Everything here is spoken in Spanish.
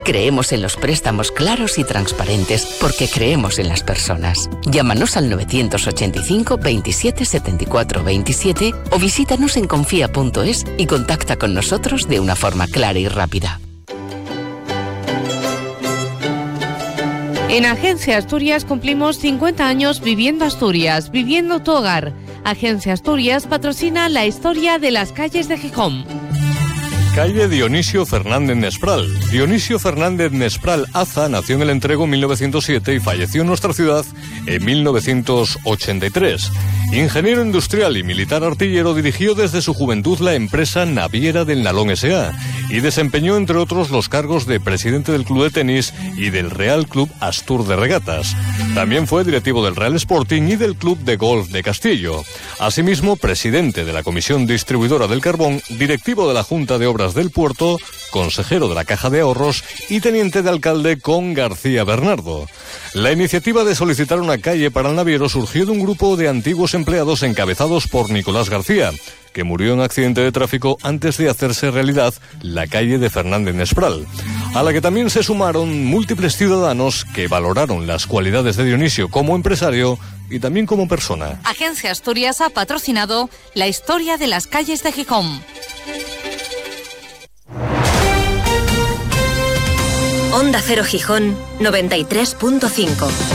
Creemos en los préstamos claros y transparentes porque creemos en las personas. Llámanos al 985 27 74 27 o visítanos en confía.es y contacta con nosotros de una forma clara y rápida. En Agencia Asturias cumplimos 50 años viviendo Asturias, viviendo tu hogar. Agencia Asturias patrocina la historia de las calles de Gijón. Calle Dionisio Fernández Nespral. Dionisio Fernández Nespral Aza nació en el Entrego en 1907 y falleció en nuestra ciudad en 1983. Ingeniero industrial y militar artillero, dirigió desde su juventud la empresa naviera del Nalón S.A. y desempeñó, entre otros, los cargos de presidente del Club de Tenis y del Real Club Astur de Regatas. También fue directivo del Real Sporting y del Club de Golf de Castillo. Asimismo, presidente de la Comisión Distribuidora del Carbón, directivo de la Junta de Obras del Puerto, consejero de la Caja de Ahorros y teniente de alcalde con García Bernardo. La iniciativa de solicitar una calle para el naviero surgió de un grupo de antiguos empleados encabezados por Nicolás García, que murió en accidente de tráfico antes de hacerse realidad la calle de Fernández Nespral, a la que también se sumaron múltiples ciudadanos que valoraron las cualidades de Dionisio como empresario y también como persona. Agencia Asturias ha patrocinado la historia de las calles de Gijón. Onda Cero Gijón 93.5.